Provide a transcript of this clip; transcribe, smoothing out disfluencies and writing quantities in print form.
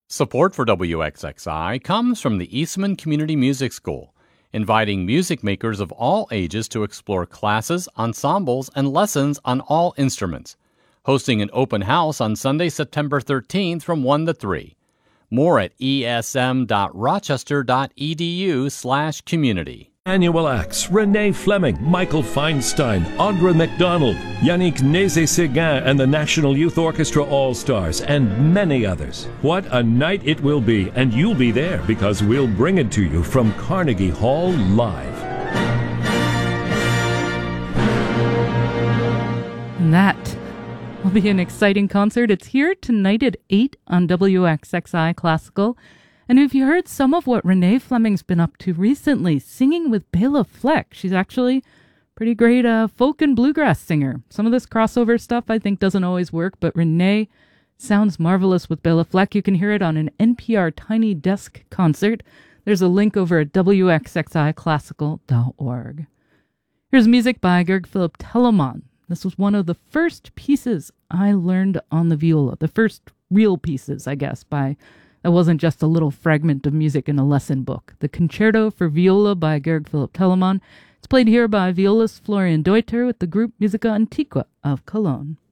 Support for WXXI comes from the Eastman Community Music School, inviting music makers of all ages to explore classes, ensembles, and lessons on all instruments. Hosting an open house on Sunday, September 13th from 1 to 3. More at esm.rochester.edu/community. Annual acts: Renee Fleming, Michael Feinstein, Audra McDonald, Yannick Nézé-Séguin and the National Youth Orchestra All-Stars, and many others. What a night it will be, and you'll be there because we'll bring it to you from Carnegie Hall live. And that will be an exciting concert. It's here tonight at 8 on WXXI Classical. And have you heard some of what Renee Fleming's been up to recently, singing with Bela Fleck? She's actually a pretty great folk and bluegrass singer. Some of this crossover stuff I think doesn't always work, but Renee sounds marvelous with Bela Fleck. You can hear it on an NPR Tiny Desk concert. There's a link over at wxxiclassical.org. Here's music by Georg Philipp Telemann. This was one of the first pieces I learned on the viola, the first real pieces, I guess, that wasn't just a little fragment of music in a lesson book. The Concerto for Viola by Georg Philipp Telemann. It's played here by violist Florian Deuter with the group Musica Antiqua of Cologne.